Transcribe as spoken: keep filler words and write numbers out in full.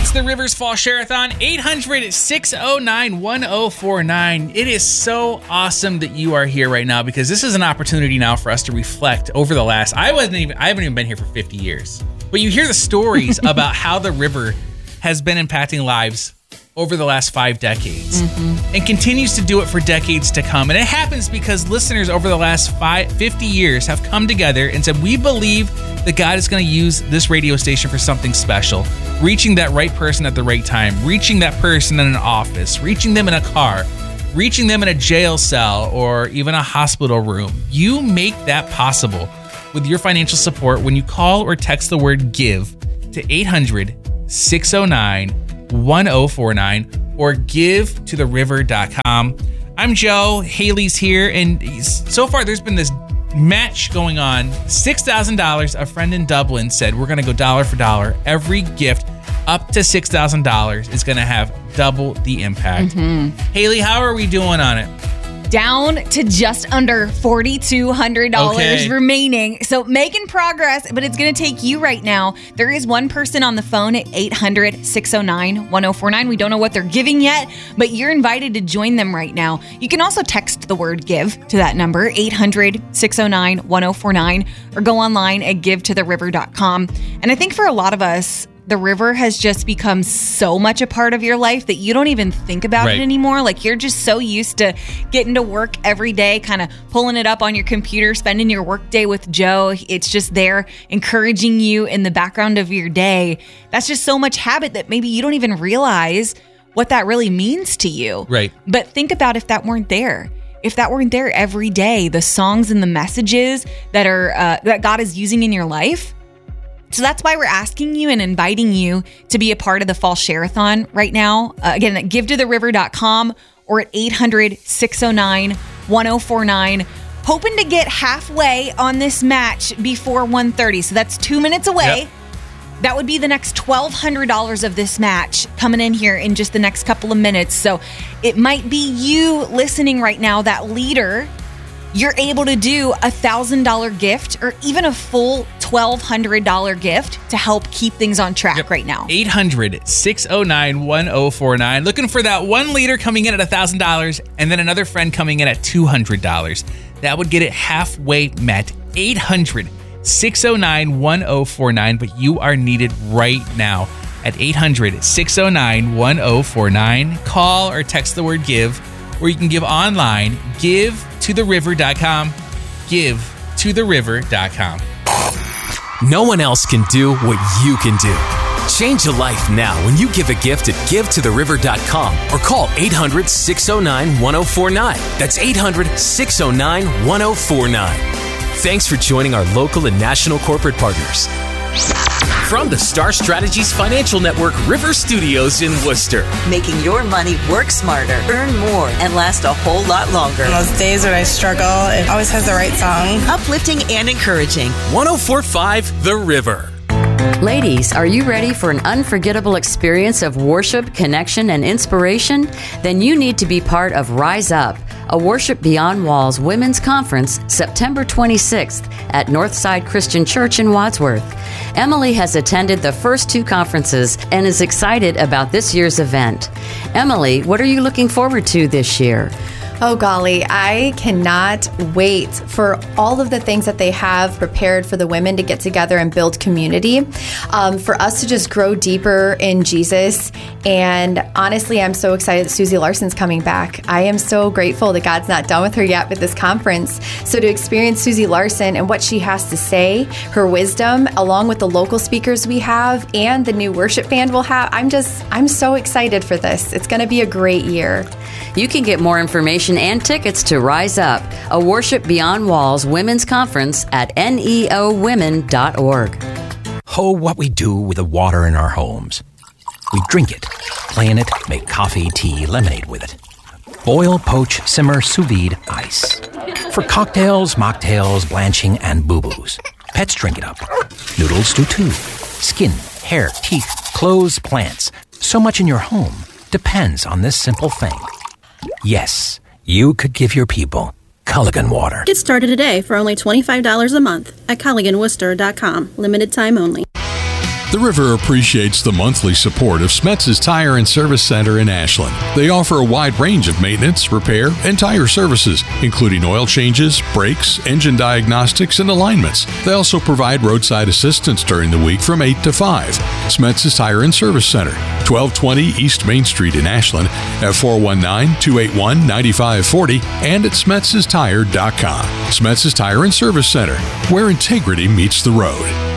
It's the Rivers Fall Share-a-thon, eight hundred, six oh nine, one oh four nine. It is so awesome that you are here right now because this is an opportunity now for us to reflect over the last, I wasn't even, I haven't even been here for fifty years. But you hear the stories about how the river has been impacting lives over the last five decades mm-hmm. and continues to do it for decades to come. And it happens because listeners over the last five, fifty years have come together and said, we believe that God is going to use this radio station for something special, reaching that right person at the right time, reaching that person in an office, reaching them in a car, reaching them in a jail cell or even a hospital room. You make that possible with your financial support when you call or text the word GIVE to eight hundred, six oh nine, one oh four nine or give to the river dot com. I'm Joe, Haley's here, and so far there's been this match going on. six thousand dollars. A friend in Dublin said we're going to go dollar for dollar. Every gift up to six thousand dollars is going to have double the impact. Mm-hmm. Haley, how are we doing on it? Down to just under four thousand two hundred dollars okay. remaining. So making progress, but it's going to take you right now. There is one person on the phone at eight hundred, six oh nine, one oh four nine. We don't know what they're giving yet, but you're invited to join them right now. You can also text the word GIVE to that number, eight hundred, six oh nine, one oh four nine, or go online at give to the river dot com. And I think for a lot of us, the river has just become so much a part of your life that you don't even think about right. it anymore. Like you're just so used to getting to work every day, kind of pulling it up on your computer, spending your work day with Joe. It's just there encouraging you in the background of your day. That's just so much habit that maybe you don't even realize what that really means to you. Right. But think about if that weren't there. If that weren't there every day, the songs and the messages that are uh, that God is using in your life. So that's why we're asking you and inviting you to be a part of the Fall Share-a-thon right now. Uh, again, at give to the river dot com or at eight hundred, six oh nine, one oh four nine. Hoping to get halfway on this match before one thirty. So that's two minutes away. Yep. That would be the next twelve hundred dollars of this match coming in here in just the next couple of minutes. So it might be you listening right now, that leader. You're able to do a one thousand dollars gift or even a full twelve hundred dollars gift to help keep things on track yep. right now. eight hundred, six oh nine, one oh four nine. Looking for that one leader coming in at one thousand dollars and then another friend coming in at two hundred dollars. That would get it halfway met. eight hundred, six oh nine, one oh four nine. But you are needed right now at eight hundred, six oh nine, one oh four nine. Call or text the word GIVE, or you can give online, give to the river dot com, give to the river dot com. No one else can do what you can do. Change a life now when you give a gift at give to the river dot com or call eight hundred, six oh nine, one oh four nine. That's eight hundred, six oh nine, one oh four nine. Thanks for joining our local and national corporate partners. From the Star Strategies Financial Network River Studios in Worcester. Making your money work smarter, earn more, and last a whole lot longer. On those days when I struggle, it always has the right song. Uplifting and encouraging. one oh four point five The River. Ladies, are you ready for an unforgettable experience of worship, connection, and inspiration? Then you need to be part of Rise Up, a Worship Beyond Walls Women's Conference, September twenty-sixth at Northside Christian Church in Wadsworth. Emily has attended the first two conferences and is excited about this year's event. Emily, what are you looking forward to this year? Oh, golly, I cannot wait for all of the things that they have prepared for the women to get together and build community, um, for us to just grow deeper in Jesus. And honestly, I'm so excited that Susie Larson's coming back. I am so grateful that God's not done with her yet with this conference. So to experience Susie Larson and what she has to say, her wisdom, along with the local speakers we have and the new worship band we'll have, I'm just, I'm so excited for this. It's going to be a great year. You can get more information and tickets to Rise Up, a Worship Beyond Walls Women's Conference at neo women dot org. Oh, what we do with the water in our homes. We drink it, play in it, make coffee, tea, lemonade with it. Boil, poach, simmer, sous vide, ice. For cocktails, mocktails, blanching, and boo-boos. Pets drink it up. Noodles do too. Skin, hair, teeth, clothes, plants. So much in your home depends on this simple thing. Yes, you could give your people Culligan water. Get started today for only twenty-five dollars a month at Culligan Worcester dot com. Limited time only. The River appreciates the monthly support of Smetz's Tire and Service Center in Ashland. They offer a wide range of maintenance, repair, and tire services, including oil changes, brakes, engine diagnostics, and alignments. They also provide roadside assistance during the week from eight to five. Smetz's Tire and Service Center, twelve twenty East Main Street in Ashland, at four one nine, two eight one, nine five four zero and at smetz's tire dot com. Smetz's Tire and Service Center, where integrity meets the road.